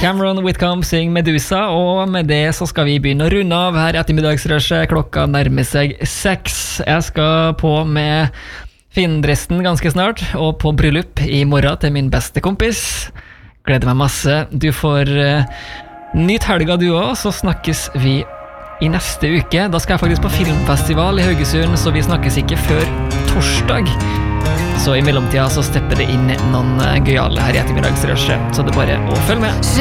Cameron Whitcomb synger Medusa, og med det så skal vi begynne å runde av her ettermiddagsrushet. Klokka nærmer seg 6. Jeg skal på med finndressen ganske snart, og på bryllup i morgen til min beste kompis. Gleder meg masse. Du får nyt helga du også, så snakkes vi i neste uke. Da skal jeg faktisk på filmfestival i Haugesund, så vi snakkes ikke før torsdag. Så i mellomtida så stepper det inn noen gøyale her i ettermiddagsrushet, så det er bare å følge med.